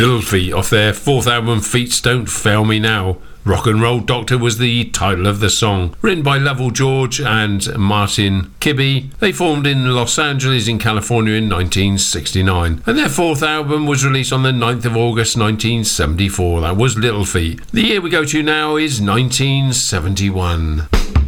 Little Feat off their fourth album Feats Don't Fail Me Now. Rock and Roll Doctor was the title of the song. Written by Lovell George and Martin Kibbe, they formed in Los Angeles in California in 1969. And their fourth album was released on the 9th of August 1974. That was Little Feat. The year we go to now is 1971.